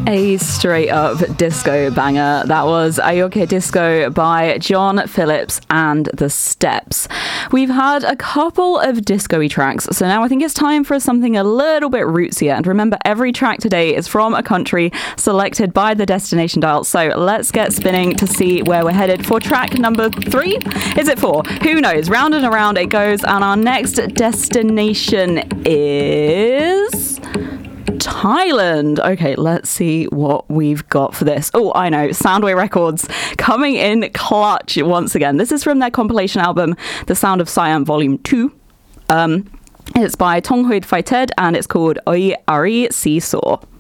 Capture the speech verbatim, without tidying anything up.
A straight up disco banger. That was Ayoke Disco by John Phillips and the Steps. We've had a couple of disco-y tracks, so now I think it's time for something a little bit rootsier. And remember, every track today is from a country selected by the Destination Dial. So let's get spinning to see where we're headed for track number three. Is it four? Who knows? Round and around it goes, and our next destination is Thailand. Okay, let's see what we've got for this. Oh, I know, Soundway Records coming in clutch once again. This is from their compilation album, The Sound of Siam Volume two. Um, it's by Tonghoid Phaited and it's called Oi Ari Seesaw.